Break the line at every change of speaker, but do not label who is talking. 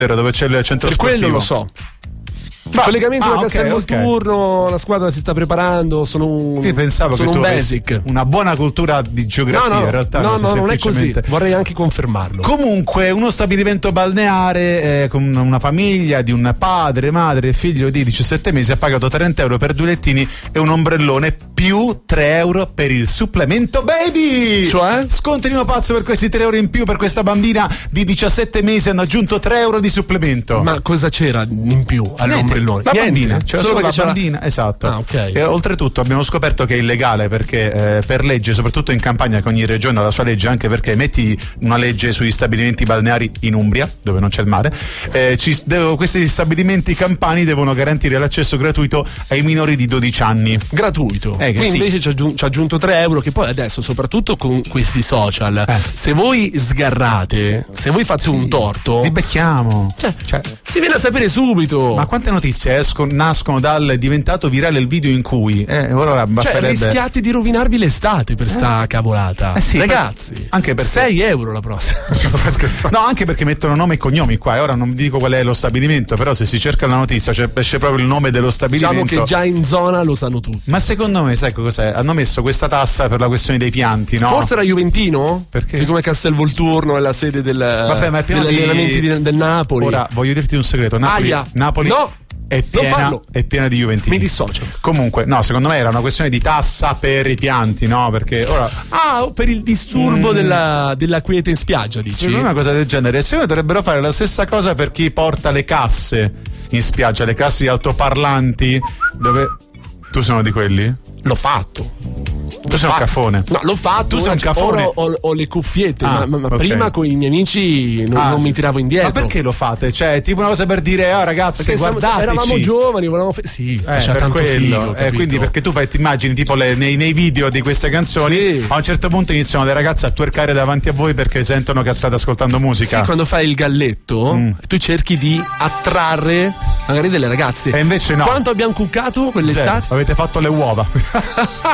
dove c'è il centro
per
sportivo.
quello lo so. Collegamento da Castelvolturno, la squadra si sta preparando,
Io pensavo
sono
che
un
tu
basic.
Una buona cultura di geografia, in realtà.
No, non è così, vorrei anche confermarlo.
Comunque, uno stabilimento balneare con una famiglia di un padre, madre e figlio di 17 mesi ha pagato 30 euro per 2 lettini e un ombrellone più 3 euro per il supplemento baby.
Cioè?
Scontrino pazzo per questi 3 euro in più per questa bambina di 17 mesi, hanno aggiunto 3 euro di supplemento.
Ma cosa c'era in più all'ombrellone?
La bambina, c'era solo la bambina, esatto.
Ah, okay.
E oltretutto abbiamo scoperto che è illegale perché per legge, soprattutto in Campania, che ogni regione ha la sua legge, anche perché metti una legge sugli stabilimenti balneari in Umbria, dove non c'è il mare, questi stabilimenti campani devono garantire l'accesso gratuito ai minori di 12 anni.
Gratuito. Qui
sì.
invece ci ha aggiunto 3 euro, che poi adesso, soprattutto con questi social, se voi sgarrate, se voi fate un torto,
li becchiamo.
Cioè, si viene a sapere subito.
Ma quante notizie nascono dal diventato virale il video in cui ora basterebbe...
rischiate di rovinarvi l'estate per sta cavolata.
Sì,
ragazzi,
anche perché
6 euro la prossima.
No, anche perché mettono nome e cognomi qua, e ora non vi dico qual è lo stabilimento, però se si cerca la notizia esce proprio il nome dello stabilimento.
Diciamo che già in zona lo sanno tutti.
Ma secondo me, sai cos'è? Hanno messo questa tassa per la questione dei pianti, no?
Forse era Juventino?
Perché?
Siccome Castelvolturno è la sede degli allenamenti del Napoli.
Ora voglio dirti un segreto, Napoli
no,
è piena di Juventini.
Mi dissocio.
Comunque, no, secondo me era una questione di tassa per i pianti, no? Perché ora...
per il disturbo della quiete in spiaggia, dici?
Secondo me una cosa del genere. Secondo me dovrebbero fare la stessa cosa per chi porta le casse in spiaggia, le casse di altoparlanti, dove... Tu sono di quelli?
L'ho fatto.
Tu sei un cafone.
No, l'ho fatto.
Tu sei un cafone.
Ora ho le cuffiette, ma
okay.
prima con i miei amici non mi tiravo indietro.
Ma perché lo fate? Cioè, tipo una cosa per dire, ragazzi,
perché
guardateci.
Eravamo giovani, volevamo faceva tanto
quello.
figo,
quindi perché tu ti immagini tipo nei video di queste canzoni, a un certo punto iniziano le ragazze a twerkare davanti a voi perché sentono che state ascoltando musica.
Sì, quando fai il galletto, tu cerchi di attrarre magari delle ragazze.
E invece no.
Quanto abbiamo cuccato quell'estate?
Avete fatto le uova.